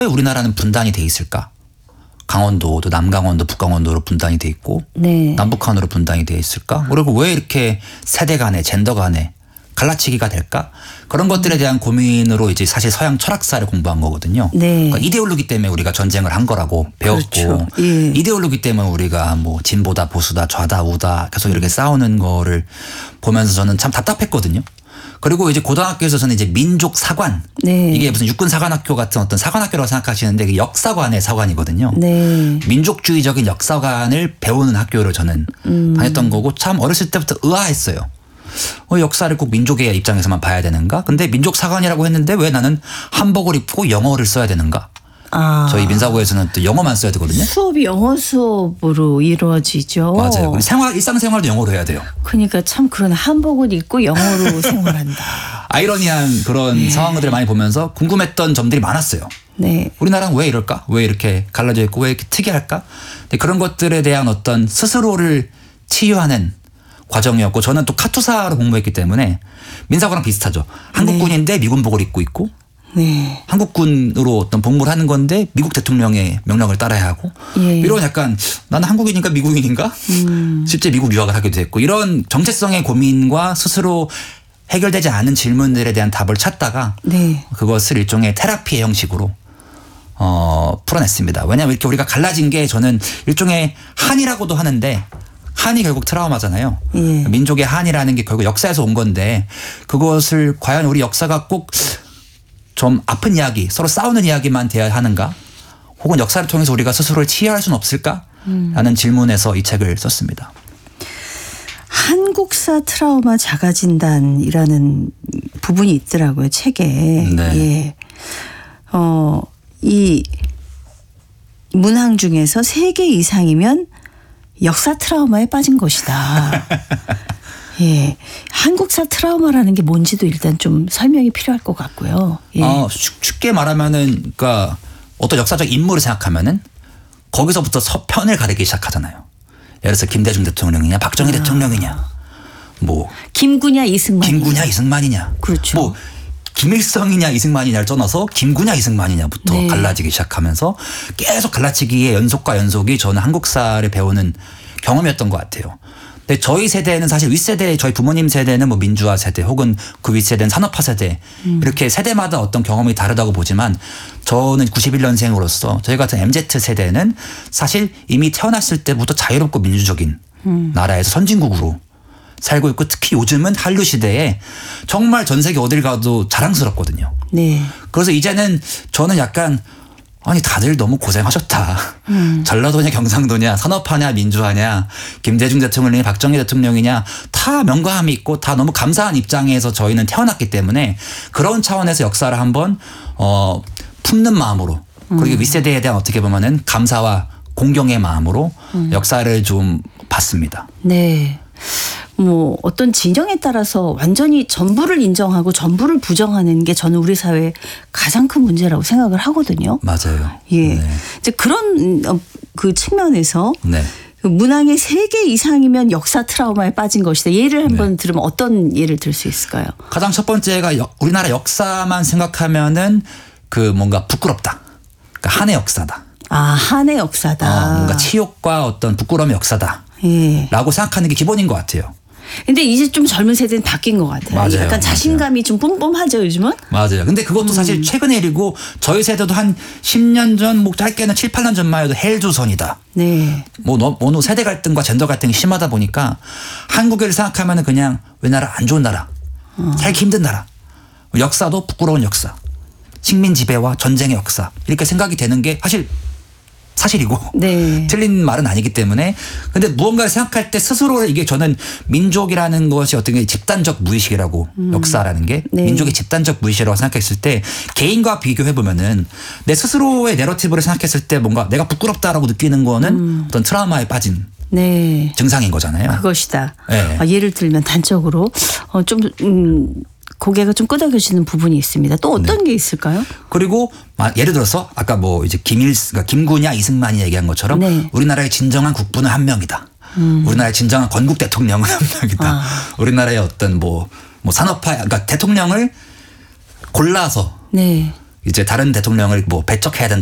왜 우리나라는 분단이 돼 있을까? 강원도도 남강원도 북강원도로 분단이 돼 있고 네. 남북한으로 분단이 돼 있을까? 그리고 왜 이렇게 세대 간에 젠더 간에 갈라치기가 될까? 그런 것들에 대한 고민으로 이제 사실 서양 철학사를 공부한 거거든요. 네. 그러니까 이데올로기 때문에 우리가 전쟁을 한 거라고 배웠고 그렇죠. 예. 이데올로기 때문에 우리가 뭐 진보다 보수다 좌다 우다 계속 이렇게 싸우는 거를 보면서 저는 참 답답했거든요. 그리고 이제 고등학교에서 저는 이제 민족 사관 네. 이게 무슨 육군 사관학교 같은 어떤 사관학교라고 생각하시는데 그게 역사관의 사관이거든요. 네. 민족주의적인 역사관을 배우는 학교를 저는 다녔던 거고 참 어렸을 때부터 의아했어요. 역사를 꼭 민족의 입장에서만 봐야 되는가? 근데 민족 사관이라고 했는데 왜 나는 한복을 입고 영어를 써야 되는가? 아. 저희 민사고에서는 또 영어만 써야 되거든요. 수업이 영어 수업으로 이루어지죠. 맞아요. 일상생활도 영어로 해야 돼요. 그러니까 참 그런 한복을 입고 영어로 생활한다. 아이러니한 그런 상황들을 많이 보면서 궁금했던 점들이 많았어요. 네. 우리나라는 왜 이럴까? 왜 이렇게 갈라져 있고 왜 이렇게 특이할까? 근데 그런 것들에 대한 어떤 스스로를 치유하는 과정이었고 저는 또 카투사로 공부했기 때문에 민사고랑 비슷하죠. 한국군인데 미군복을 입고 있고 네. 한국군으로 어떤 복무를 하는 건데 미국 대통령의 명령을 따라야 하고 예. 이런 약간 나는 한국인인가 미국인인가 실제 미국 유학을 하기도 했고 이런 정체성의 고민과 스스로 해결되지 않은 질문들에 대한 답을 찾다가 네. 그것을 일종의 테라피의 형식으로 풀어냈습니다. 왜냐하면 이렇게 우리가 갈라진 게 저는 일종의 한이라고도 하는데 한이 결국 트라우마잖아요. 예. 민족의 한이라는 게 결국 역사에서 온 건데 그것을 과연 우리 역사가 꼭 좀 아픈 이야기 서로 싸우는 이야기만 돼야 하는가 혹은 역사를 통해서 우리가 스스로를 치유할 수는 없을까 라는 질문에서 이 책을 썼습니다. 한국사 트라우마 자가진단이라는 부분이 있더라고요. 책에. 네. 예. 이 문항 중에서 3개 이상이면 역사 트라우마에 빠진 것이다. 예. 한국사 트라우마라는 게 뭔지도 일단 좀 설명이 필요할 것 같고요. 예. 쉽게 말하면은 그러니까 어떤 역사적 인물을 생각하면은 거기서부터 서편을 가리기 시작하잖아요. 예를 들어서 김대중 대통령이냐 박정희 대통령이냐 뭐 김구냐 이승만이냐. 김구냐 이승만이냐. 그렇죠. 뭐 김일성이냐 이승만이냐를 떠나서 김구냐 이승만이냐부터 네. 갈라지기 시작하면서 계속 갈라치기의 연속과 연속이 저는 한국사를 배우는 경험이었던 것 같아요. 근데 저희 세대는 사실 윗세대 저희 부모님 세대는 뭐 민주화 세대 혹은 그 윗세대는 산업화 세대 이렇게 세대마다 어떤 경험이 다르다고 보지만 저는 91년생으로서 저희 같은 MZ 세대는 사실 이미 태어났을 때부터 자유롭고 민주적인 나라에서 선진국으로 살고 있고 특히 요즘은 한류 시대에 정말 전 세계 어딜 가도 자랑스럽거든요. 네. 그래서 이제는 저는 약간 아니 다들 너무 고생하셨다. 전라도냐 경상도냐 산업화냐 민주화냐 김대중 대통령이냐 박정희 대통령이냐 다 명감이 있고 다 너무 감사한 입장에서 저희는 태어났기 때문에 그런 차원에서 역사를 한번 품는 마음으로 그리고 윗세대에 대한 어떻게 보면은 감사와 공경의 마음으로 역사를 좀 봤습니다. 네. 뭐 어떤 진영에 따라서 완전히 전부를 인정하고 전부를 부정하는 게 저는 우리 사회의 가장 큰 문제라고 생각을 하거든요. 맞아요. 예. 네. 이제 그런 그 측면에서 네. 그 문항의 3개 이상이면 역사 트라우마에 빠진 것이다. 예를 한번 들으면 어떤 예를 들 수 있을까요? 가장 첫 번째가 우리나라 역사만 생각하면은 그 뭔가 부끄럽다. 그러니까 한의 역사다. 아, 한의 역사다. 뭔가 치욕과 어떤 부끄러움의 역사다. 예. 라고 생각하는 게 기본인 것 같아요. 근데 이제 좀 젊은 세대는 바뀐 것 같아요. 맞아요. 약간 자신감이 좀 뿜뿜하죠, 요즘은? 맞아요. 근데 그것도 사실 최근에 일이고 저희 세대도 한 10년 전, 뭐 짧게는 7, 8년 전만 해도 헬조선이다. 네. 뭐 어느 세대 갈등과 젠더 갈등이 심하다 보니까 한국을 생각하면은 그냥 우리나라 안 좋은 나라, 살기 힘든 나라, 역사도 부끄러운 역사, 식민 지배와 전쟁의 역사 이렇게 생각이 되는 게 사실이고 네. 틀린 말은 아니기 때문에 근데 무언가를 생각할 때 스스로를 이게 저는 민족이라는 것이 어떤 게 집단적 무의식이라고 역사라는 게 네. 민족의 집단적 무의식이라고 생각했을 때 개인과 비교해 보면은 내 스스로의 내러티브를 생각했을 때 뭔가 내가 부끄럽다라고 느끼는 거는 어떤 트라우마에 빠진 네. 증상인 거잖아요. 그것이다. 네. 예를 들면 단적으로 좀 고개가 좀 끄덕여지는 부분이 있습니다. 또 어떤 게 있을까요? 그리고 예를 들어서 아까 뭐 이제 그러니까 김구냐 이승만이 얘기한 것처럼 네. 우리나라의 진정한 국부는 한 명이다. 우리나라의 진정한 건국 대통령은 한 명이다. 우리나라의 어떤 뭐 산업화 그러니까 대통령을 골라서 네. 이제 다른 대통령을 뭐 배척해야 된다.